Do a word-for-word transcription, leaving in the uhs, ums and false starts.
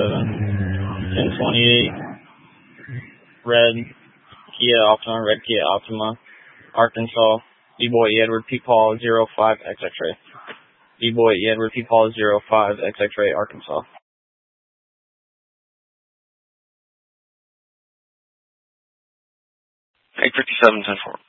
seven, ten twenty-eight, Red, Kia Optima, Red Kia Optima, Arkansas, B-Boy Edward P. Paul, zero five X X-Ray. B-Boy Edward P. Paul, zero five X X-Ray, Arkansas. eight fifty-seven, ten four.